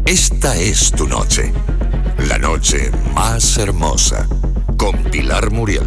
Esta es tu noche. La noche más hermosa. Con Pilar Muriel.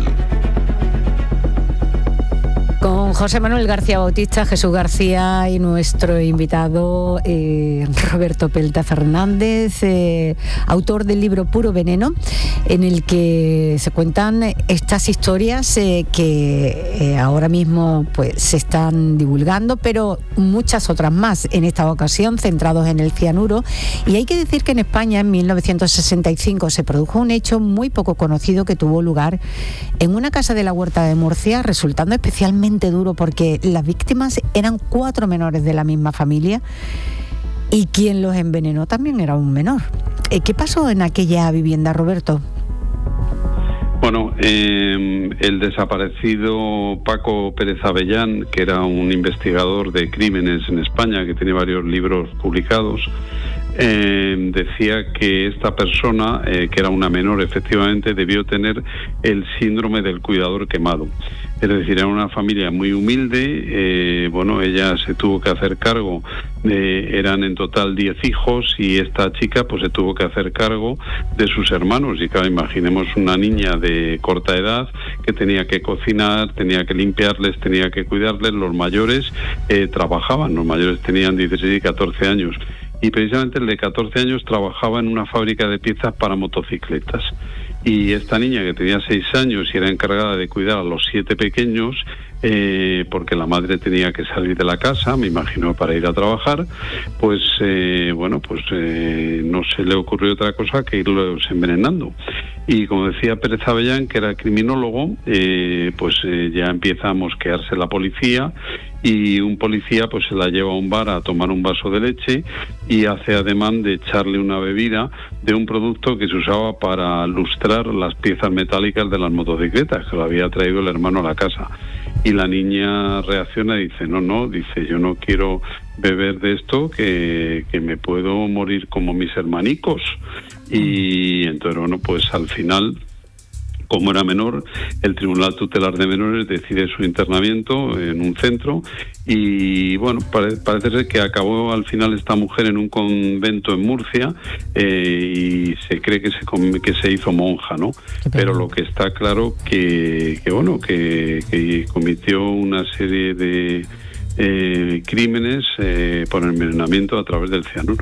Con José Manuel García Bautista, Jesús García y nuestro invitado Roberto Pelta Fernández, autor del libro Puro Veneno, en el que se cuentan estas historias que ahora mismo pues se están divulgando, pero muchas otras más, en esta ocasión centrados en el cianuro. Y hay que decir que en España en 1965 se produjo un hecho muy poco conocido que tuvo lugar en una casa de la Huerta de Murcia, resultando especialmente duro porque las víctimas eran 4 menores de la misma familia y quien los envenenó también era un menor. ¿Qué pasó en aquella vivienda, Roberto? Bueno, el desaparecido Paco Pérez Avellán, que era un investigador de crímenes en España, que tiene varios libros publicados, decía que esta persona, que era una menor efectivamente, debió tener el síndrome del cuidador quemado. Es decir, era una familia muy humilde, ella se tuvo que hacer cargo, eran en total 10 hijos y esta chica pues se tuvo que hacer cargo de sus hermanos. Y claro, imaginemos una niña de corta edad que tenía que cocinar, tenía que limpiarles, tenía que cuidarles. Los mayores trabajaban, los mayores tenían 16 y 14 años. Y precisamente el de 14 años trabajaba en una fábrica de piezas para motocicletas. Y esta niña, que tenía 6 años y era encargada de cuidar a los 7 pequeños, porque la madre tenía que salir de la casa, me imagino, para ir a trabajar, pues no se le ocurrió otra cosa que irlos envenenando. Y como decía Pérez Avellán, que era criminólogo, ya empieza a mosquearse la policía, y un policía pues se la lleva a un bar a tomar un vaso de leche y hace ademán de echarle una bebida de un producto que se usaba para lustrar las piezas metálicas de las motocicletas, que lo había traído el hermano a la casa. Y la niña reacciona y dice, dice, yo no quiero beber de esto, que me puedo morir como mis hermanicos. Y entonces, pues al final, como era menor, el Tribunal Tutelar de Menores decide su internamiento en un centro y parece ser que acabó al final esta mujer en un convento en Murcia y se cree que se hizo monja, ¿no? Pero lo que está claro que cometió una serie de crímenes por envenenamiento a través del cianuro.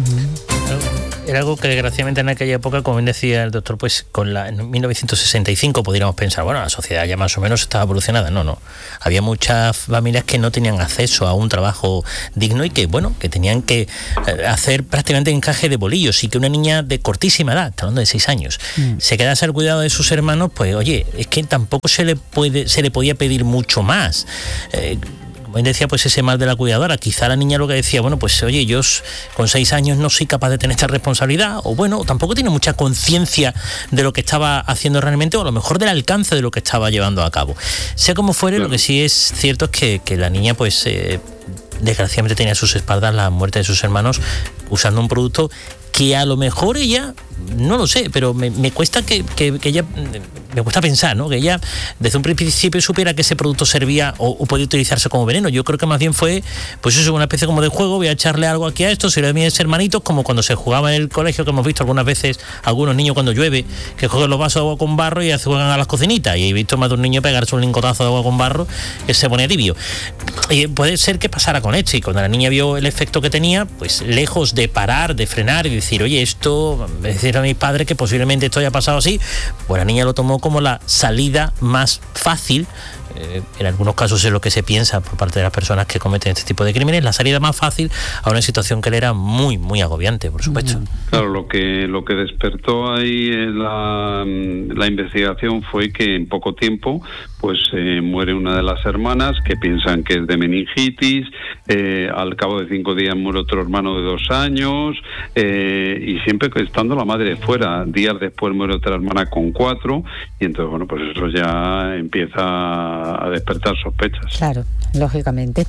Era algo que desgraciadamente en aquella época, como bien decía el doctor, pues en 1965 podríamos pensar, la sociedad ya más o menos estaba evolucionada. No. Había muchas familias que no tenían acceso a un trabajo digno y que tenían que hacer prácticamente encaje de bolillos, y que una niña de cortísima edad, hablando de 6 años, se quedase al cuidado de sus hermanos, pues oye, es que tampoco se le podía pedir mucho más. Como decía, pues ese mal de la cuidadora, quizá la niña lo que decía, oye, yo con 6 años no soy capaz de tener esta responsabilidad, o tampoco tiene mucha conciencia de lo que estaba haciendo realmente, o a lo mejor del alcance de lo que estaba llevando a cabo. Sea como fuere, lo que sí es cierto es que la niña, pues desgraciadamente tenía a sus espaldas la muerte de sus hermanos usando un producto que a lo mejor ella, no lo sé, pero me cuesta que ella, me cuesta pensar, ¿no?, que ella desde un principio supiera que ese producto servía o podía utilizarse como veneno. Yo creo que más bien fue, pues eso, una especie como de juego, voy a echarle algo aquí a esto, se le da a mis hermanitos, como cuando se jugaba en el colegio, que hemos visto algunas veces algunos niños cuando llueve, que cogen los vasos de agua con barro y juegan a las cocinitas, y he visto más de un niño pegarse un lingotazo de agua con barro que se ponía tibio. Y puede ser que pasara con esto, y cuando la niña vio el efecto que tenía, pues lejos de parar, de frenar y decir, oye, esto, decir a mis padres que posiblemente esto haya pasado así, pues la niña lo tomó como la salida más fácil. En algunos casos es lo que se piensa por parte de las personas que cometen este tipo de crímenes, la salida más fácil a una situación que le era muy, muy agobiante, por supuesto. Claro, lo que despertó ahí la investigación fue que en poco tiempo pues muere una de las hermanas, que piensan que es de meningitis, al cabo de 5 días muere otro hermano de 2 años, y siempre estando la madre fuera. Días después muere otra hermana con 4, y entonces pues eso ya empieza a despertar sospechas. Claro, lógicamente.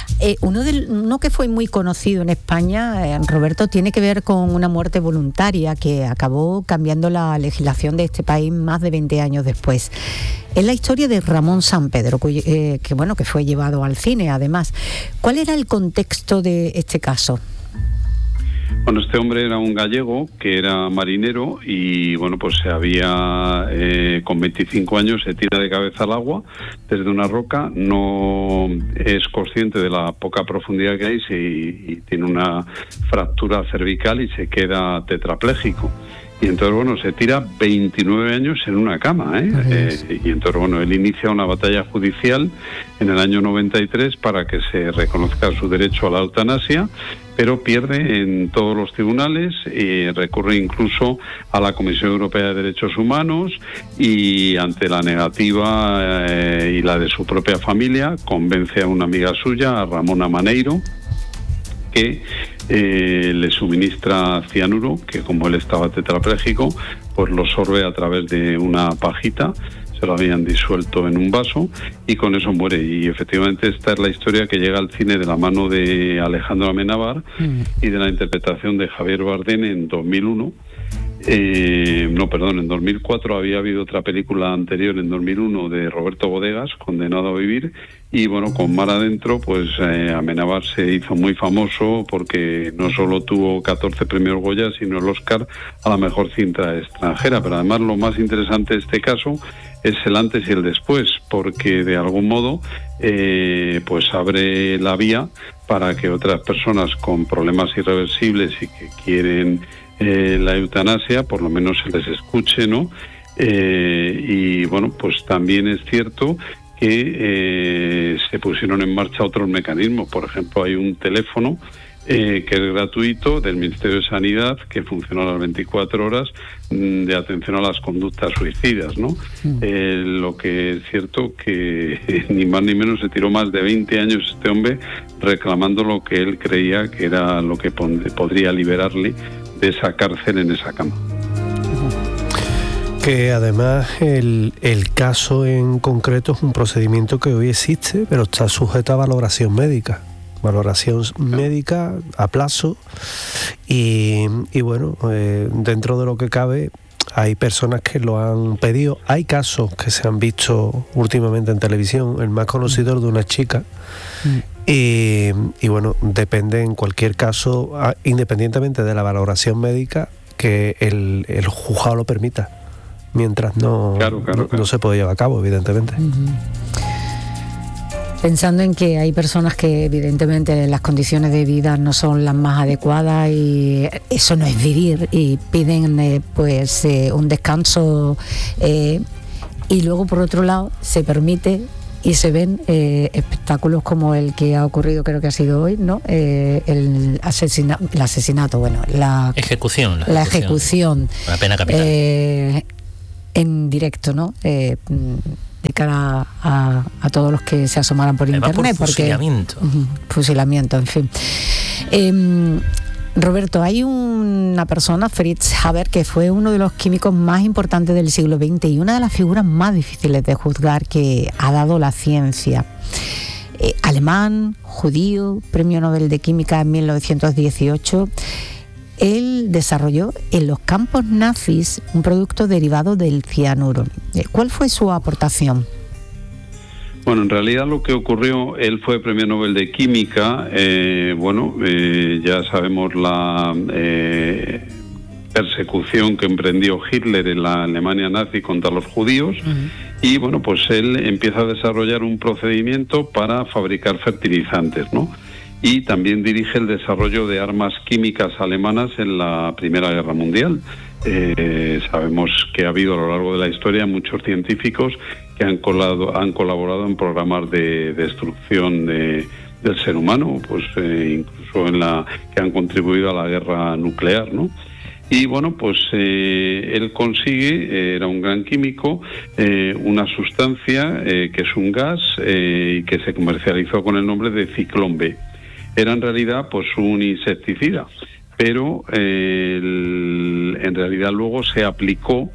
Uno que fue muy conocido en España, Roberto, tiene que ver con una muerte voluntaria que acabó cambiando la legislación de este país más de 20 años después. Es la historia de Ramón Sampedro, que fue llevado al cine, además. ¿Cuál era el contexto de este caso? Bueno, este hombre era un gallego que era marinero y, bueno, pues se había, con 25 años, se tira de cabeza al agua desde una roca, no es consciente de la poca profundidad que hay y tiene una fractura cervical y se queda tetrapléjico. Y entonces, bueno, se tira 29 años en una cama, y entonces, bueno, él inicia una batalla judicial en el año 93 para que se reconozca su derecho a la eutanasia, pero pierde en todos los tribunales y recurre incluso a la Comisión Europea de Derechos Humanos y ante la negativa y la de su propia familia, convence a una amiga suya, a Ramona Maneiro, que le suministra cianuro, que como él estaba tetrapléjico, pues lo sorbe a través de una pajita, se lo habían disuelto en un vaso y con eso muere. Y efectivamente esta es la historia que llega al cine de la mano de Alejandro Amenábar y de la interpretación de Javier Bardem en 2001. En 2004 había habido otra película anterior, en 2001, de Roberto Bodegas, Condenado a vivir, y bueno, con Mar adentro, pues Amenábar se hizo muy famoso porque no solo tuvo 14 premios Goya, sino el Oscar a la mejor cinta extranjera. Pero además lo más interesante de este caso es el antes y el después, porque de algún modo pues abre la vía para que otras personas con problemas irreversibles y que quieren la eutanasia, por lo menos se les escuche, ¿no? Y bueno, pues también es cierto que se pusieron en marcha otros mecanismos. Por ejemplo, hay un teléfono que es gratuito del Ministerio de Sanidad que funciona a las 24 horas de atención a las conductas suicidas, ¿no? Lo que es cierto que ni más ni menos se tiró más de 20 años este hombre reclamando lo que él creía que era lo que podría liberarle de esa cárcel en esa cama. Que además el caso en concreto es un procedimiento que hoy existe, pero está sujeto a valoración médica a plazo y bueno, dentro de lo que cabe hay personas que lo han pedido. Hay casos que se han visto últimamente en televisión, el más conocido es de una chica. Y bueno, depende en cualquier caso, independientemente de la valoración médica, que el juzgado lo permita, mientras no se puede llevar a cabo, evidentemente. Pensando en que hay personas que evidentemente las condiciones de vida no son las más adecuadas y eso no es vivir, y piden un descanso, y luego por otro lado se permite y se ven espectáculos como el que ha ocurrido, creo que ha sido hoy, ¿no? El asesinato, bueno, la ejecución, la pena capital, en directo, ¿no? De cara a todos los que se asomaran por internet, por fusilamiento, en fin. Roberto, hay una persona, Fritz Haber, que fue uno de los químicos más importantes del siglo XX y una de las figuras más difíciles de juzgar que ha dado la ciencia. Alemán, judío, premio Nobel de Química en 1918. Él desarrolló en los campos nazis un producto derivado del cianuro. ¿Cuál fue su aportación? Bueno, en realidad lo que ocurrió, él fue premio Nobel de Química, ya sabemos la persecución que emprendió Hitler en la Alemania nazi contra los judíos, y bueno, pues él empieza a desarrollar un procedimiento para fabricar fertilizantes, ¿no? Y también dirige el desarrollo de armas químicas alemanas en la Primera Guerra Mundial. Sabemos que ha habido a lo largo de la historia muchos científicos que han colaborado en programas de destrucción del ser humano, pues incluso que han contribuido a la guerra nuclear, ¿no? Y bueno, pues él consigue, era un gran químico, una sustancia que es un gas y que se comercializó con el nombre de Ciclón B. Era en realidad pues un insecticida, pero en realidad luego se aplicó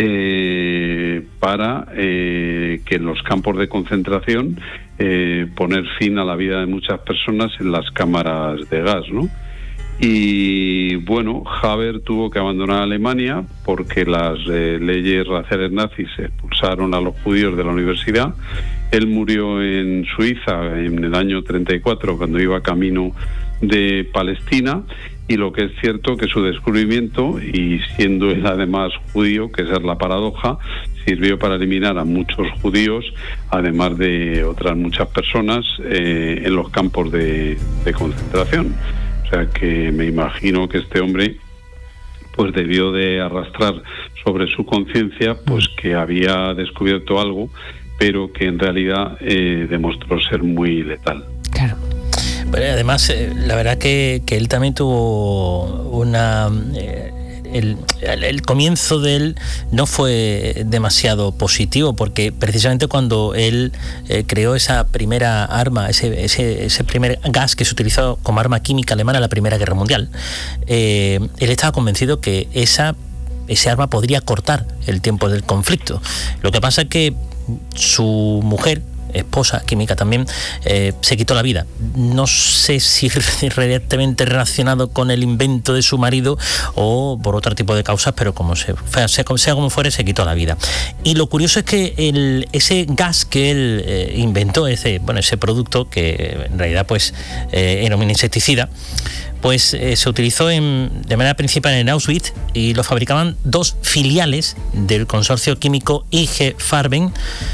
para que en los campos de concentración poner fin a la vida de muchas personas en las cámaras de gas, ¿no? Y bueno, Haber tuvo que abandonar Alemania porque las leyes raciales nazis expulsaron a los judíos de la universidad. Él murió en Suiza en el año 34 cuando iba camino de Palestina, y lo que es cierto que su descubrimiento, y siendo él además judío, que esa es la paradoja, sirvió para eliminar a muchos judíos, además de otras muchas personas, en los campos de concentración. O sea que me imagino que este hombre pues debió de arrastrar sobre su conciencia pues que había descubierto algo, pero que en realidad demostró ser muy letal. Claro. Pero además, la verdad que él también tuvo una... El comienzo de él no fue demasiado positivo, porque precisamente cuando él creó esa primera arma, ese primer gas que se utilizó como arma química alemana en la Primera Guerra Mundial, él estaba convencido que ese arma podría cortar el tiempo del conflicto. Lo que pasa es que su mujer, esposa química también, se quitó la vida. No sé si directamente relacionado con el invento de su marido o por otro tipo de causas, pero sea como fuere, se quitó la vida. Y lo curioso es que ese gas que él inventó, ese producto que en realidad pues era un insecticida, pues se utilizó de manera principal en Auschwitz, y lo fabricaban 2 filiales del consorcio químico IG Farben,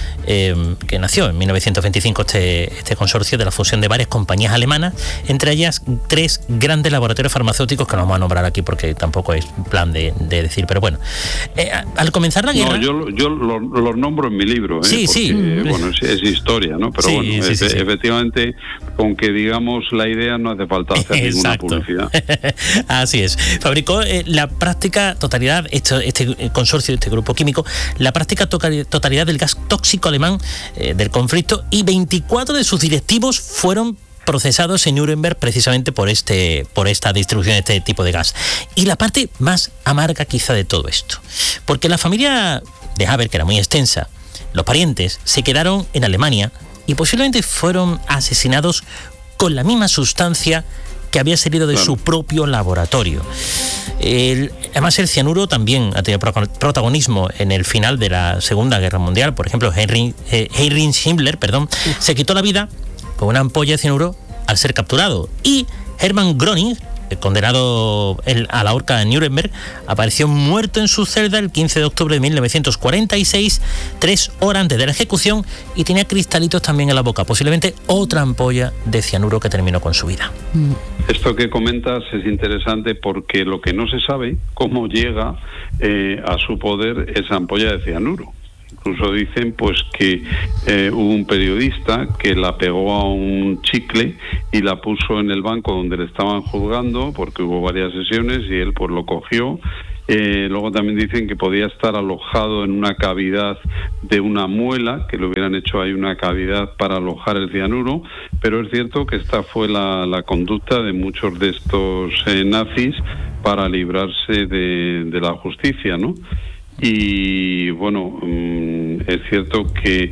que nació en 1925 este consorcio de la fusión de varias compañías alemanas, entre ellas 3 grandes laboratorios farmacéuticos que no vamos a nombrar aquí porque tampoco es plan de decir, pero bueno, al comenzar la guerra... No, yo los nombro en mi libro, sí, porque, sí. Bueno, es historia, ¿no? Pero sí, bueno, sí. Efectivamente, con que digamos la idea no hace falta hacer ninguna publicidad. Así es. Fabricó la práctica totalidad, este consorcio, este grupo químico, la práctica totalidad del gas tóxico alemán del conflicto, y 24 de sus directivos fueron procesados en Nuremberg precisamente por esta distribución de este tipo de gas. Y la parte más amarga quizá de todo esto, porque la familia de Haber, que era muy extensa, los parientes se quedaron en Alemania y posiblemente fueron asesinados con la misma sustancia que había salido de su propio laboratorio. Además, el cianuro también ha tenido protagonismo en el final de la Segunda Guerra Mundial. Por ejemplo, Heinrich Himmler, se quitó la vida con una ampolla de cianuro al ser capturado. Y Hermann Göring, condenado a la horca en Nuremberg, apareció muerto en su celda el 15 de octubre de 1946, 3 horas antes de la ejecución, y tenía cristalitos también en la boca, posiblemente otra ampolla de cianuro que terminó con su vida. Esto que comentas es interesante porque lo que no se sabe, cómo llega a su poder esa ampolla de cianuro. Incluso dicen pues que hubo un periodista que la pegó a un chicle y la puso en el banco donde le estaban juzgando, porque hubo varias sesiones, y él pues lo cogió. Luego también dicen que podía estar alojado en una cavidad de una muela, que le hubieran hecho ahí una cavidad para alojar el cianuro, pero es cierto que esta fue la conducta de muchos de estos nazis para librarse de la justicia, ¿no? Y bueno, es cierto que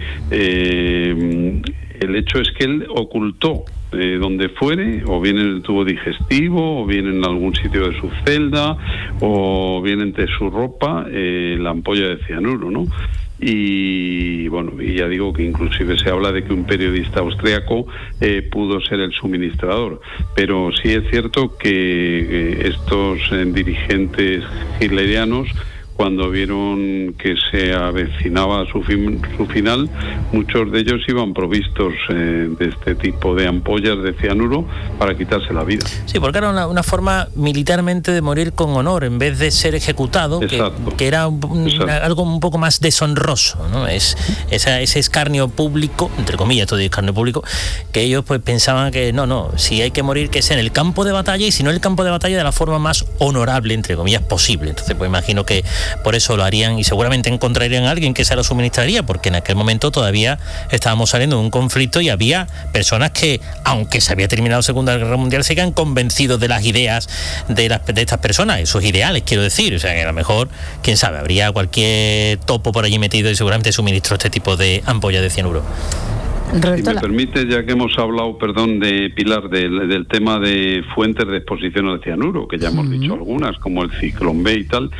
el hecho es que él ocultó donde fuere, o bien en el tubo digestivo, o bien en algún sitio de su celda, o bien entre su ropa, la ampolla de cianuro, ¿no? Y bueno, y ya digo que inclusive se habla de que un periodista austriaco pudo ser el suministrador, pero sí es cierto que estos dirigentes hitlerianos, cuando vieron que se avecinaba su final, muchos de ellos iban provistos de este tipo de ampollas de cianuro para quitarse la vida. Sí, porque era una forma militarmente de morir con honor, en vez de ser ejecutado, que era algo un poco más deshonroso, ¿no? Ese escarnio público, entre comillas, todo escarnio público, que ellos pues pensaban que no, si hay que morir, que sea en el campo de batalla, y si no en el campo de batalla, de la forma más honorable, entre comillas, posible. Entonces pues imagino que por eso lo harían, y seguramente encontrarían a alguien que se lo suministraría, porque en aquel momento todavía estábamos saliendo de un conflicto y había personas que, aunque se había terminado la Segunda Guerra Mundial, se quedan convencidos de las ideas de estas personas, esos ideales, quiero decir. O sea, que a lo mejor, quién sabe, habría cualquier topo por allí metido y seguramente suministró este tipo de ampollas de cianuro. Si me permite, ya que hemos hablado, de Pilar, del tema de fuentes de exposición al cianuro, que ya hemos dicho algunas, como el Ciclón B y tal,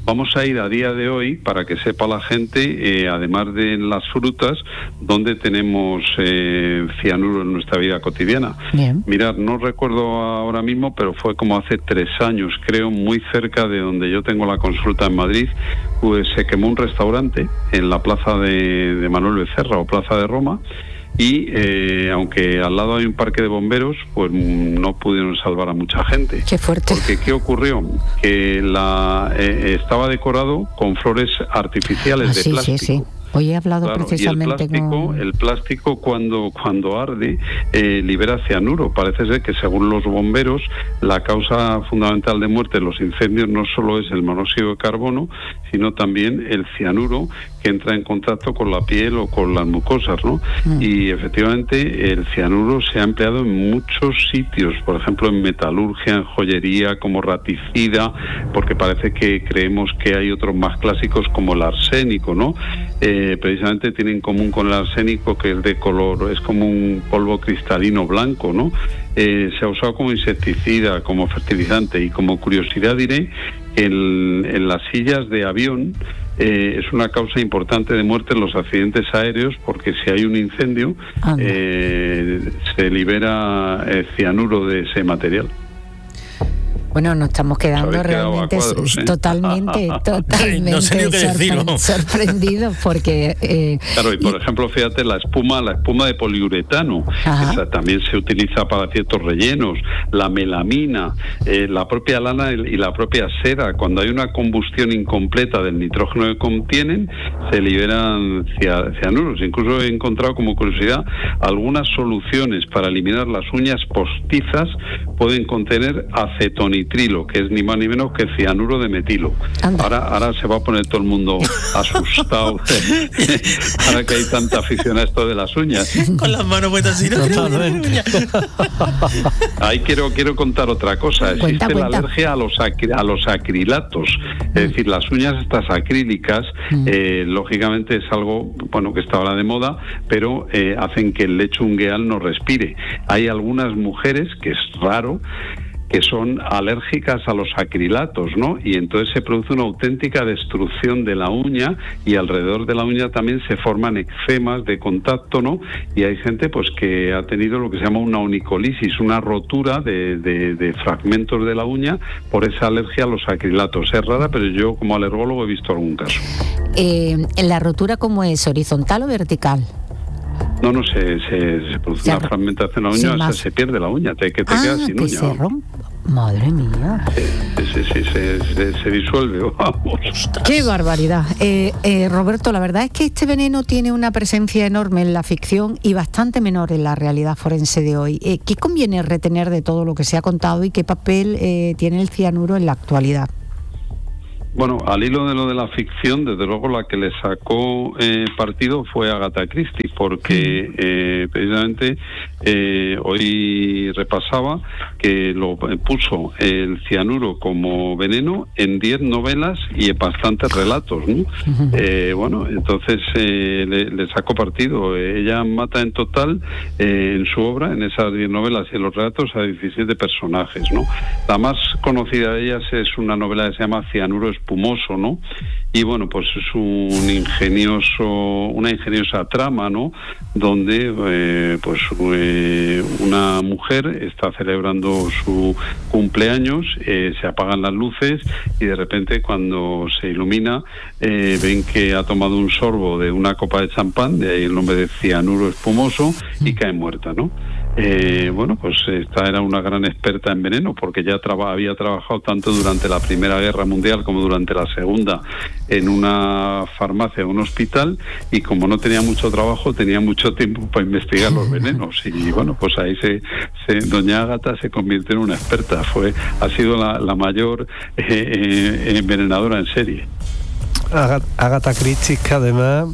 Vamos a ir a día de hoy, para que sepa la gente, además de las frutas, donde tenemos cianuro en nuestra vida cotidiana. Bien. Mirad, no recuerdo ahora mismo, pero fue como hace 3 años, creo, muy cerca de donde yo tengo la consulta en Madrid, pues se quemó un restaurante en la plaza de Manuel Becerra o Plaza de Roma, y aunque al lado hay un parque de bomberos, pues no pudieron salvar a mucha gente. Qué fuerte. Porque ¿qué ocurrió? Que estaba decorado con flores artificiales de plástico. Sí. Hoy he hablado precisamente con... El plástico cuando arde libera cianuro. Parece ser que según los bomberos la causa fundamental de muerte de los incendios no solo es el monóxido de carbono, sino también el cianuro que entra en contacto con la piel o con las mucosas, ¿no? Y efectivamente el cianuro se ha empleado en muchos sitios, por ejemplo en metalurgia, en joyería, como raticida, porque parece que creemos que hay otros más clásicos como el arsénico, ¿no? Precisamente tiene en común con el arsénico que es de color, es como un polvo cristalino blanco, ¿no? Se ha usado como insecticida, como fertilizante, y como curiosidad diré que en las sillas de avión es una causa importante de muerte en los accidentes aéreos, porque si hay un incendio se libera cianuro de ese material. Bueno, nos estamos quedando realmente totalmente no sé ni qué decirlo. Sorprendidos porque... Claro, y por ejemplo, fíjate, la espuma de poliuretano, esa también se utiliza para ciertos rellenos, la melamina, la propia lana y la propia seda. Cuando hay una combustión incompleta del nitrógeno que contienen, se liberan cianuros. Incluso he encontrado, como curiosidad, algunas soluciones para eliminar las uñas postizas pueden contener acetonitrilo, que es ni más ni menos que cianuro de metilo. Ahora se va a poner todo el mundo asustado ahora que hay tanta afición a esto de las uñas. Con las manos puestas así. Ahí quiero contar otra cosa. Existe la alergia a los acrilatos, es decir, las uñas estas acrílicas, lógicamente es algo que está ahora de moda, pero hacen que el lecho ungueal no respire. Hay algunas mujeres, que es raro, que son alérgicas a los acrilatos, ¿no? Y entonces se produce una auténtica destrucción de la uña, y alrededor de la uña también se forman eczemas de contacto, ¿no? Y hay gente pues que ha tenido lo que se llama una onicolisis, una rotura de fragmentos de la uña por esa alergia a los acrilatos. Es rara, pero yo como alergólogo he visto algún caso. ¿La rotura cómo es? ¿Horizontal o vertical? No, se produce una fragmentación de la uña, se pierde la uña, te quedas sin uña. Se rompe. Madre mía. Se disuelve, vamos. ¡Qué barbaridad! Roberto, la verdad es que este veneno tiene una presencia enorme en la ficción y bastante menor en la realidad forense de hoy. ¿Qué conviene retener de todo lo que se ha contado y qué papel tiene el cianuro en la actualidad? Bueno, al hilo de lo de la ficción, desde luego la que le sacó partido fue Agatha Christie, porque precisamente hoy repasaba que lo puso el cianuro como veneno en 10 novelas y en bastantes relatos, ¿no? Entonces le sacó partido. Ella mata en total en su obra, en esas 10 novelas y en los relatos, a 17 personajes, ¿no? La más conocida de ellas es una novela que se llama Cianuro espumoso, ¿no? Y bueno, pues es una ingeniosa trama, ¿no? Donde una mujer está celebrando su cumpleaños, se apagan las luces y de repente cuando se ilumina ven que ha tomado un sorbo de una copa de champán, de ahí el nombre de cianuro espumoso, y cae muerta, ¿no? Pues esta era una gran experta en veneno, porque ya había trabajado tanto durante la Primera Guerra Mundial como durante la Segunda en una farmacia, un hospital, y como no tenía mucho trabajo, tenía mucho tiempo para investigar los venenos, y bueno, pues ahí doña Ágata se convirtió en una experta. Ha sido la mayor envenenadora en serie. Agatha Christie, que además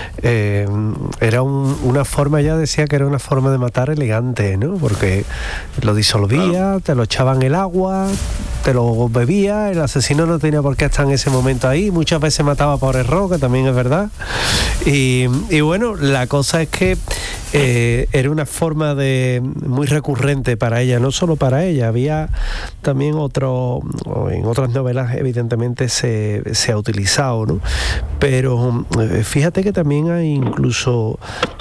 era una forma, ella decía que era una forma de matar elegante, ¿no? Porque lo disolvía, te lo echaba en el agua, te lo bebía, el asesino no tenía por qué estar en ese momento ahí, muchas veces mataba por error, que también es verdad. Y bueno, la cosa es que era una forma muy recurrente para ella, no solo para ella, había también en otras novelas evidentemente se ha utilizado, ¿no? Pero fíjate que también hay incluso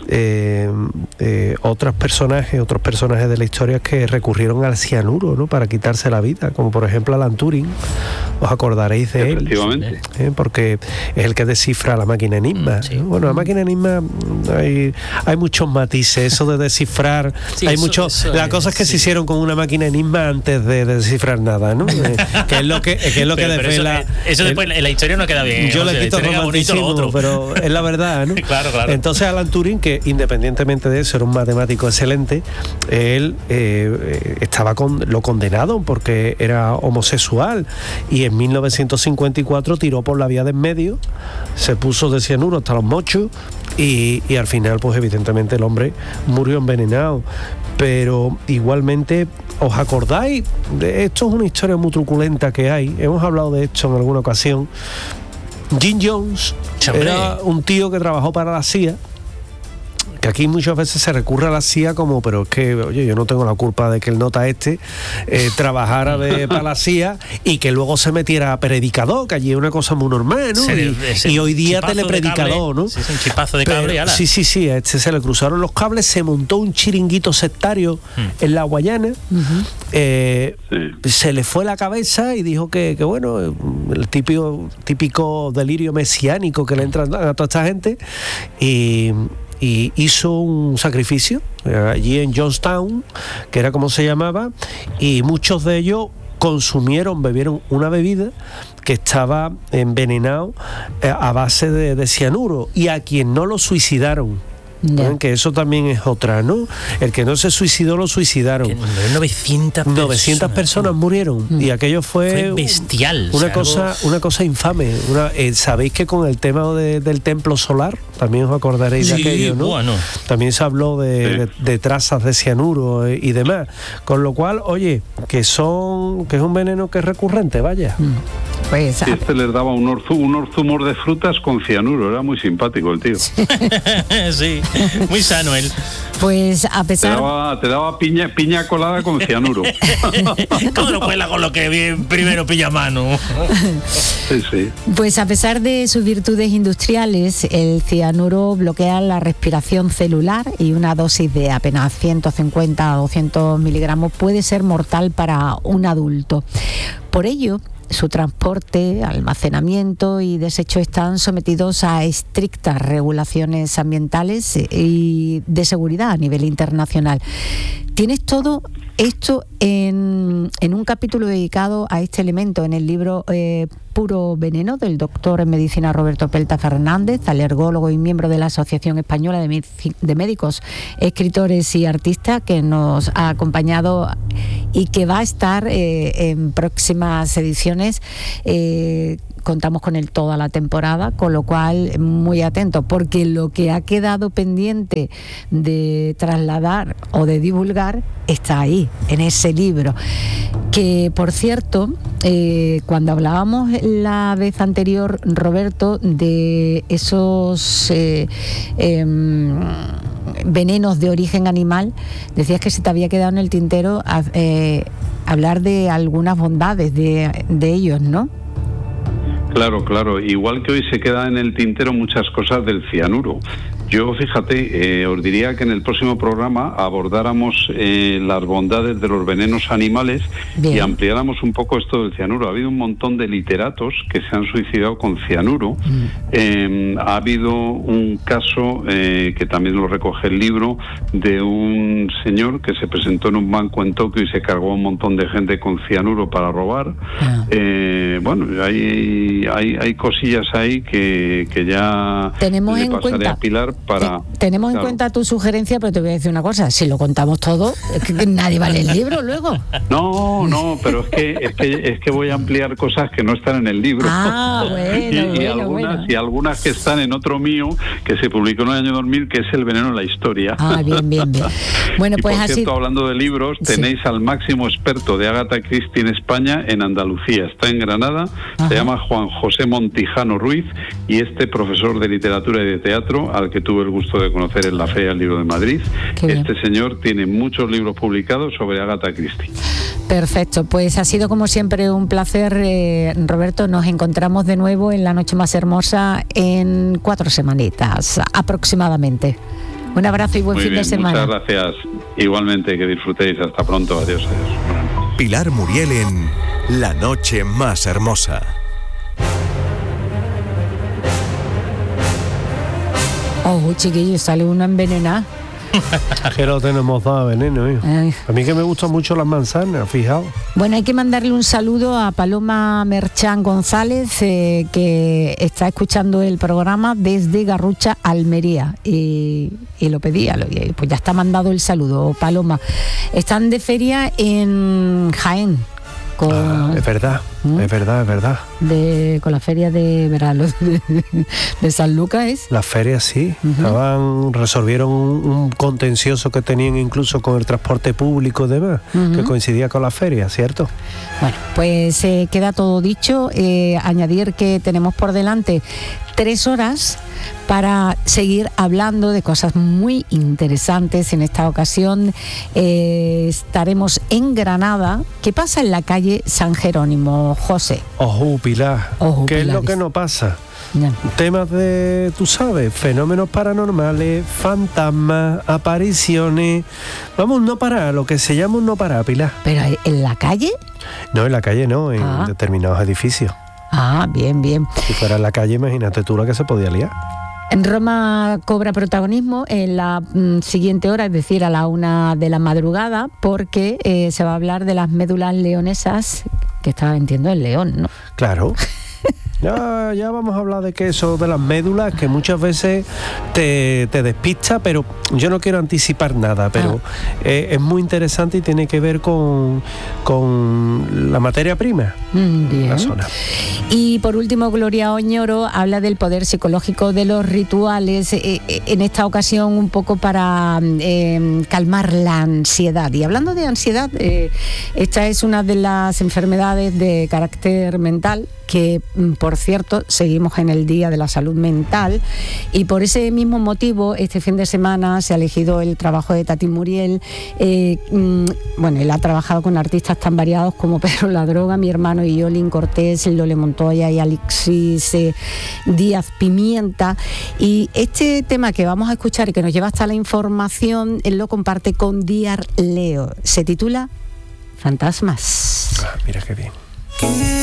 otros personajes de la historia que recurrieron al cianuro, ¿no? Para quitarse la vida, como por ejemplo Alan Turing. Os acordaréis de él. Efectivamente. Porque es el que descifra la máquina Enigma. Sí. Bueno, la máquina Enigma hay muchos matices, eso de descifrar, sí, hay las cosas que se hicieron con una máquina Enigma antes de descifrar nada, ¿no? que es lo que desvela. Eso después en la historia no queda bien. Yo le quito romanticismo, pero es la verdad, ¿no? Claro. Entonces Alan Turing, que independientemente de eso era un matemático excelente, él lo condenaron porque era homosexual, y en 1954 tiró por la vía de en medio, se puso de cianuro hasta los mochos y al final pues evidentemente el hombre murió envenenado. Pero igualmente, ¿os acordáis? Esto es una historia muy truculenta que hay, hemos hablado de esto en alguna ocasión. Jim Jones era un tío que trabajó para la CIA, que aquí muchas veces se recurre a la CIA como, pero es que, oye, yo no tengo la culpa de que el nota trabajara para la CIA y que luego se metiera a predicador, que allí es una cosa muy normal, ¿no? Y hoy día telepredicador, ¿no? Sí, es un chipazo de cable y ala. Sí, se le cruzaron los cables, se montó un chiringuito sectario en la Guayana, se le fue la cabeza y dijo que bueno, el típico delirio mesiánico que le entra a toda esta gente, y hizo un sacrificio allí en Johnstown, que era como se llamaba, y muchos de ellos bebieron una bebida que estaba envenenado a base de cianuro, y a quien no lo suicidaron. Que eso también es otra, ¿no? El que no se suicidó, lo suicidaron. 900 personas murieron, y aquello fue bestial. Una cosa infame. Sabéis que con el tema del templo solar, también os acordaréis de aquello, ¿no? Bueno. También se habló de trazas de cianuro y demás. Con lo cual, oye, que es un veneno que es recurrente, vaya. Pues, sí, les daba unos zumos de frutas con cianuro, era muy simpático el tío. Sí, muy sano él. Pues a pesar... Te daba piña colada con cianuro. ¿Cómo lo cuela con lo que bien primero pilla mano? Sí. Pues a pesar de sus virtudes industriales, el cianuro bloquea la respiración celular, y una dosis de apenas 150 o 200 miligramos puede ser mortal para un adulto. Por ello, su transporte, almacenamiento y desecho están sometidos a estrictas regulaciones ambientales y de seguridad a nivel internacional. Tienes todo esto en un capítulo dedicado a este elemento en el libro Puro Veneno, del doctor en medicina Roberto Pelta Fernández, alergólogo y miembro de la Asociación Española de Médicos, Escritores y Artistas, que nos ha acompañado y que va a estar en próximas ediciones. Contamos con él toda la temporada, con lo cual muy atento, porque lo que ha quedado pendiente de trasladar o de divulgar está ahí, en ese libro. Que, por cierto, cuando hablábamos la vez anterior, Roberto, de esos venenos de origen animal, decías que se te había quedado en el tintero hablar de algunas bondades de ellos, ¿no? Claro. Igual que hoy se queda en el tintero muchas cosas del cianuro. Yo, fíjate, os diría que en el próximo programa abordáramos las bondades de los venenos animales. Bien. Y ampliáramos un poco esto del cianuro. Ha habido un montón de literatos que se han suicidado con cianuro. Ha habido un caso que también lo recoge el libro, de un señor que se presentó en un banco en Tokio y se cargó a un montón de gente con cianuro para robar. Bueno, hay cosillas ahí que ya tenemos le en pasaré cuenta a Pilar para... Tenemos en cuenta tu sugerencia, pero te voy a decir una cosa: si lo contamos todo, es que nadie va a leer el libro luego. No, pero es que voy a ampliar cosas que no están en el libro. Y algunas que están en otro mío, que se publicó en el año 2000, que es El veneno en la historia. Bien. Bueno, y pues por cierto, así... hablando de libros, tenéis al máximo experto de Agatha Christie en España, en Andalucía. Está en Granada. nada. Ajá. Se llama Juan José Montijano Ruiz, y profesor de literatura y de teatro, al que tuve el gusto de conocer en la Feria del Libro de Madrid. Este señor tiene muchos libros publicados sobre Agatha Christie. Perfecto, pues ha sido como siempre un placer, Roberto. Nos encontramos de nuevo en La Noche Más Hermosa en 4 semanitas aproximadamente. Un abrazo y buen fin de semana. Muchas gracias. Igualmente, que disfrutéis. Hasta pronto. Adiós. Pilar Muriel en La Noche Más Hermosa. Oh, chiquillos, sale una envenenada. Que no tenemos dado veneno, ¿eh? A mí que me gustan mucho las manzanas, fijaos. Bueno, hay que mandarle un saludo a Paloma Merchán González, que está escuchando el programa desde Garrucha, Almería, y lo pedía, pues ya está mandado el saludo, Paloma. Están de feria en Jaén. Es verdad. Con la feria de verano de San Lucas. Las ferias sí, resolvieron un contencioso que tenían incluso con el transporte público y demás, que coincidía con la feria, ¿cierto? Bueno, pues queda todo dicho. Añadir que tenemos por delante 3 horas para seguir hablando de cosas muy interesantes. En esta ocasión estaremos en Granada. ¿Qué pasa en la calle San Jerónimo, José? Ojo, Pilar. ¿Qué es lo que no pasa? Ya. Temas de, tú sabes, fenómenos paranormales, fantasmas, apariciones. Vamos, no parar, lo que se llama un no parar, Pilar. ¿Pero en la calle? No, en la calle no, en determinados edificios. Ah, bien. Si fuera en la calle, imagínate tú la que se podía liar. En Roma cobra protagonismo en la siguiente hora, es decir, a la 1 de la madrugada, porque se va a hablar de las médulas leonesas, que estaba entiendo el león, ¿no? Claro. Ya vamos a hablar de que eso de las médulas, que muchas veces te despista, pero yo no quiero anticipar nada, pero es muy interesante y tiene que ver con la materia prima. Bien. La zona. Y por último, Gloria Oñoro habla del poder psicológico de los rituales, en esta ocasión un poco para calmar la ansiedad. Y hablando de ansiedad, esta es una de las enfermedades de carácter mental que, por cierto, seguimos en el Día de la Salud Mental, y por ese mismo motivo este fin de semana se ha elegido el trabajo de Tati Muriel. Bueno, él ha trabajado con artistas tan variados como Pedro La Droga, Mi Hermano y Yolín Cortés, Lole Montoya y Alexis Díaz Pimienta, y este tema que vamos a escuchar y que nos lleva hasta la información, él lo comparte con Diar Leo. Se titula Fantasmas. Mira qué bien.